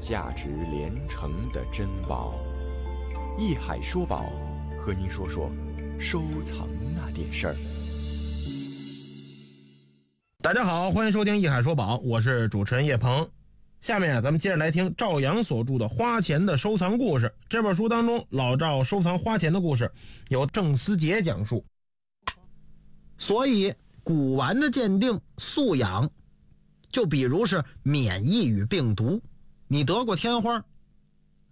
价值连城的珍宝。艺海说宝，和您说说收藏那点事儿。 大家好，欢迎收听艺海说宝，我是主持人叶鹏。下面咱们接着来听赵阳所著的《花钱的收藏故事》。这本书当中，老赵收藏花钱的故事由郑思杰讲述。 所以古玩的鉴定素养，就比如是免疫与病毒，你得过天花，